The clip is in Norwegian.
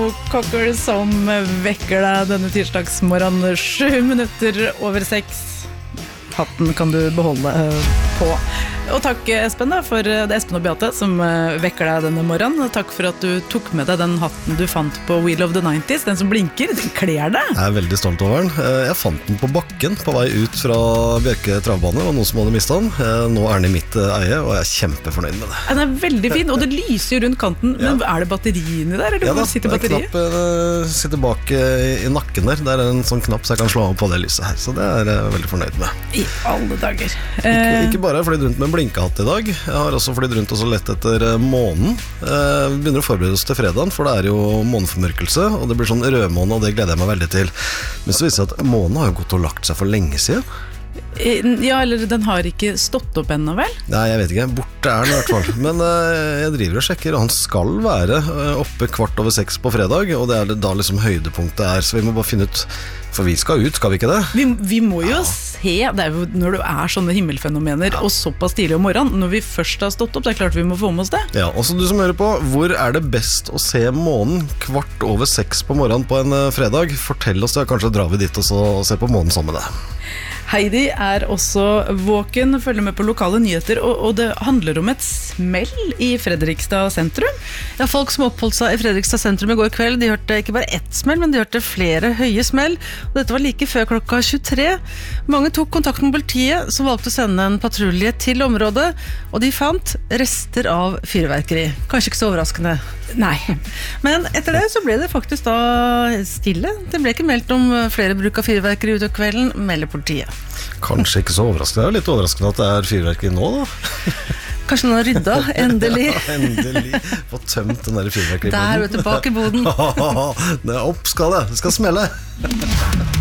Cocker som vekker deg denne tirsdagsmorgen 7 minutter over 6. Hatten kan du beholde på. Og takk Espen da, for det er Espen og Beate som vekker deg denne morgenen. Takk for at du tok med deg den hatten du fant på Wheel of the 90s, den som blinker, den kler deg. Jeg er veldig stolt over den. Jeg fant den på bakken på vei ut fra Bjørke travbane, og noen som hadde mistet den. Nå er den i mitt eie, og jeg er kjempefornøyd med det. Den er veldig fin, og det lyser jo rundt kanten, men er det batteriene der, eller hvor sitter batteriet? Ja da, knapp sitter bak i nakken der. Der er en sånn knapp så jeg kan slå av på det lyset her, så det er jeg veldig fornøyd med. I alle dager. Ikke bare har jeg flydd rundt med blinkehatt i dag. Jeg har også flydd rundt og så lett etter månen. Vi begynner å forberede oss til fredagen, for det er jo måneformørkelse, og det blir sånn rødmåne, og det gleder jeg meg veldig til. Men så viser det at månen har jo gått og lagt seg for lenge siden. Ja, eller den har ikke stått opp ennå, vel? Nei, jeg vet ikke. Borte er den i hvert fall. Men jeg driver og sjekker, og han skal være oppe 5:15 på fredag, og det er da liksom høydepunktet er, så vi må bare finne ut, for vi skal ut, skal vi ikke det? Vi må jo se, det er jo når det er sånne himmelfenomener, og såpass tidlig om morgenen, når vi først har stått opp, det er klart vi må få med oss det. Ja, og så du som hører på, hvor er det best å se månen 5:15 på morgenen på en fredag? Fortell oss det, kanskje drar vi dit og så ser på månen sammen med deg. Heidi er også våken, følger med på lokale nyheter, og det handler om et smell i Fredrikstad sentrum. Ja, folk som oppholdt seg i Fredrikstad sentrum i går kveld, de hørte ikke bare ett smell, men de hørte flere høye smell, og dette var like før klokka 23. Mange tok kontakt med politiet, som valgte å sende en patrulje til området, og de fant rester av fyrverkeri. Kanskje ikke så overraskende. Nei. Men etter det så ble det faktisk da stille. Det ble ikke meldt om flere bruk av fyrverkeri utover kvelden, melder politiet. Kanskje ikke så overraskende. Det er litt overraskende at det er fyrverkeri nå da. Kanskje noen har rydda, endelig. Ja, endelig. Få tømt den der fyrverkeri. Der er du tilbake i boden. Det er opp skal det skal smelle.